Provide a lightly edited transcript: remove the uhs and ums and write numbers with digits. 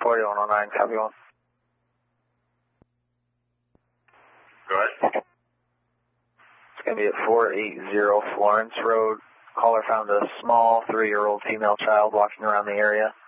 4109, copy one. Go ahead. It's going to be at 480 Florence Road. Caller found a small 3-year-old female child walking around the area.